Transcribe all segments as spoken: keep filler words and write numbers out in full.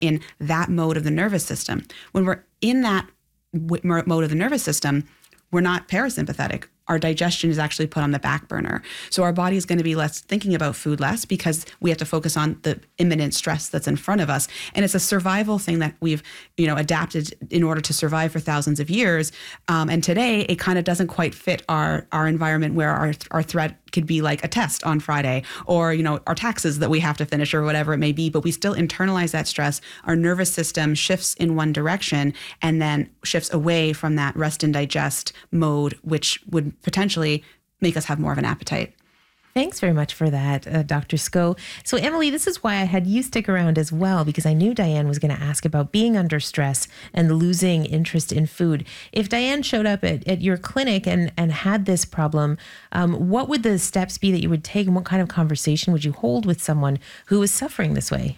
in that mode of the nervous system. When we're in that w- mode of the nervous system, we're not parasympathetic. Our digestion is actually put on the back burner. So our body is going to be less thinking about food less because we have to focus on the imminent stress that's in front of us. And it's a survival thing that we've, you know, adapted in order to survive for thousands of years. Um, and today it kind of doesn't quite fit our, our environment where our, our threat could be like a test on Friday or, you know, our taxes that we have to finish or whatever it may be, but we still internalize that stress. Our nervous system shifts in one direction and then shifts away from that rest and digest mode, which would potentially make us have more of an appetite. Thanks very much for that, uh, Doctor Sco. So, Emily, this is why I had you stick around as well, because I knew Diane was going to ask about being under stress and losing interest in food. If Diane showed up at, at your clinic and, and had this problem, um, what would the steps be that you would take and what kind of conversation would you hold with someone who was suffering this way?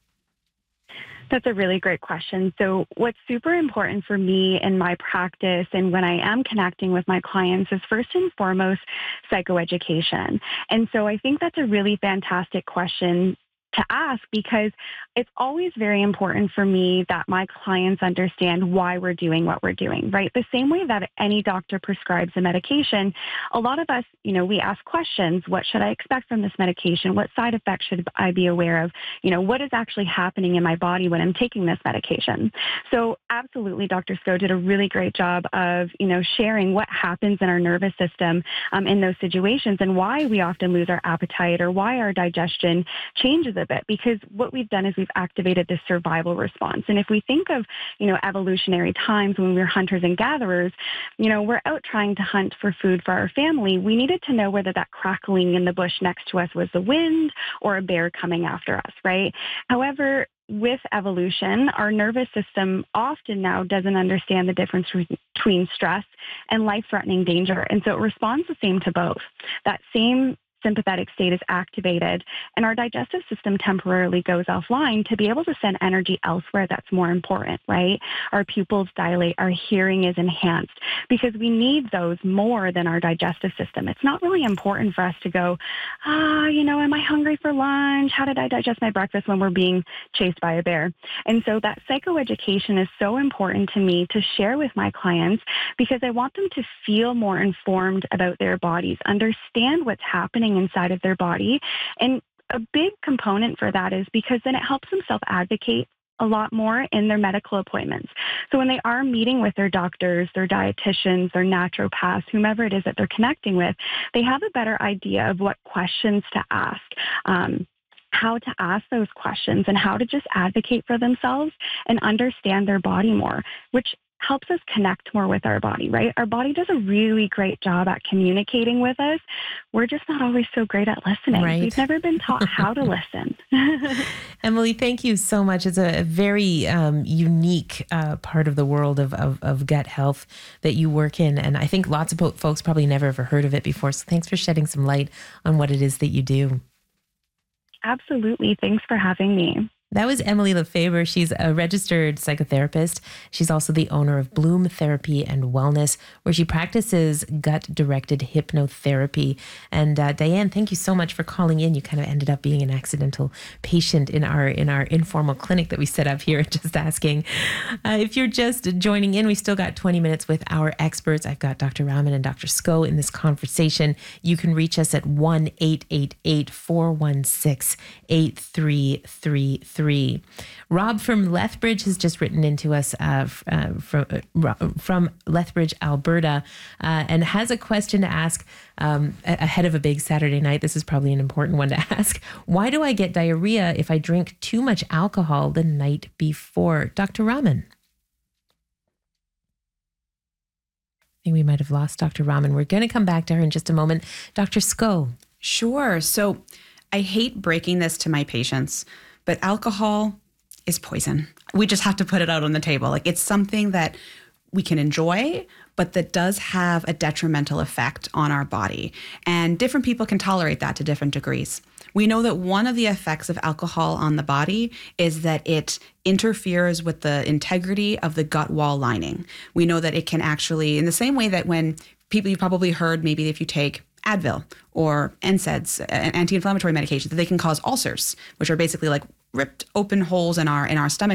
That's a really great question. So what's super important for me in my practice and when I am connecting with my clients is first and foremost psychoeducation. And so I think that's a really fantastic question to ask because it's always very important for me that my clients understand why we're doing what we're doing, right? The same way that any doctor prescribes a medication, a lot of us, you know, we ask questions. What should I expect from this medication? What side effects should I be aware of? You know, what is actually happening in my body when I'm taking this medication? So absolutely, Doctor Sco did a really great job of, you know, sharing what happens in our nervous system um, in those situations and why we often lose our appetite or why our digestion changes a bit, because what we've done is we've activated this survival response. And if we think of, you know, evolutionary times when we were hunters and gatherers, you know, we're out trying to hunt for food for our family. We needed to know whether that crackling in the bush next to us was the wind or a bear coming after us, right? However, with evolution, our nervous system often now doesn't understand the difference between stress and life-threatening danger. And so it responds the same to both. That same sympathetic state is activated and our digestive system temporarily goes offline to be able to send energy elsewhere that's more important, right? Our pupils dilate, our hearing is enhanced because we need those more than our digestive system. It's not really important for us to go, ah, you know, am I hungry for lunch? How did I digest my breakfast when we're being chased by a bear? And so that psychoeducation is so important to me to share with my clients because I want them to feel more informed about their bodies, understand what's happening inside of their body. And a big component for that is because then it helps them self-advocate a lot more in their medical appointments. So when they are meeting with their doctors, their dietitians, their naturopaths, whomever it is that they're connecting with, they have a better idea of what questions to ask. Um, how to ask those questions and how to just advocate for themselves and understand their body more, which helps us connect more with our body, right? Our body does a really great job at communicating with us. We're just not always so great at listening. Right. We've never been taught how to listen. Emily, thank you so much. It's a very um, unique uh, part of the world of, of, of gut health that you work in. And I think lots of folks probably never ever heard of it before. So thanks for shedding some light on what it is that you do. Absolutely. Thanks for having me. That was Emily Lefebvre. She's a registered psychotherapist. She's also the owner of Bloom Therapy and Wellness, where she practices gut-directed hypnotherapy. And uh, Diane, thank you so much for calling in. You kind of ended up being an accidental patient in our in our informal clinic that we set up here. Just asking. Uh, if you're just joining in, we still got twenty minutes with our experts. I've got Doctor Raman and Doctor Sco in this conversation. You can reach us at one eight eight eight, four one six, eight three three three. Three. Rob from Lethbridge has just written into us uh, uh, from uh, from Lethbridge, Alberta, uh, and has a question to ask um, ahead of a big Saturday night. This is probably an important one to ask. Why do I get diarrhea if I drink too much alcohol the night before? Doctor Raman. I think we might have lost Doctor Raman. We're going to come back to her in just a moment. Doctor Sco. Sure. So I hate breaking this to my patients, but alcohol is poison. We just have to put it out on the table. Like, it's something that we can enjoy, but that does have a detrimental effect on our body. And different people can tolerate that to different degrees. We know that one of the effects of alcohol on the body is that it interferes with the integrity of the gut wall lining. We know that it can actually, in the same way that when people, you've probably heard maybe if you take Advil or N SAIDs, anti-inflammatory medications, that they can cause ulcers, which are basically like ripped open holes in our in our stomach